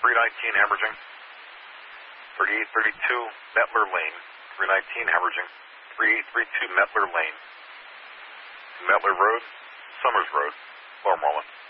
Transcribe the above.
319 hemorrhaging. 3832 Metler Lane. 319 hemorrhaging. 3832 Metler Lane. Metler Road, Summers Road, Lower Moreland.